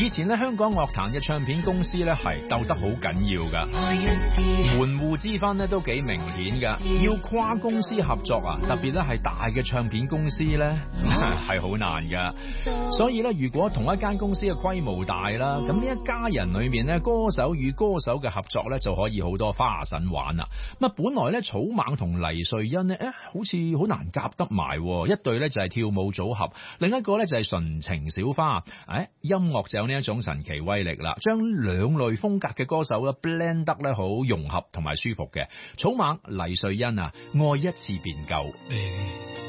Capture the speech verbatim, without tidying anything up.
以前咧，香港樂壇嘅唱片公司咧係鬥得好緊要噶，門戶之分咧都幾明顯噶。要跨公司合作啊，特別咧係大嘅唱片公司咧係好難噶。所以咧，如果同一間公司嘅規模大啦，咁呢一家人裏面咧，歌手與歌手嘅合作咧就可以好多花神玩啦。咁啊，本來咧草蜢同黎瑞恩咧，誒，好似好難夾得埋，一對咧就係跳舞組合，另一個咧就係純情小花。誒，音樂就有呢一種神奇威力啦，將兩類風格嘅歌手咧 blend 得咧好融合同埋舒服嘅。草蜢黎瑞恩啊，愛一次便夠。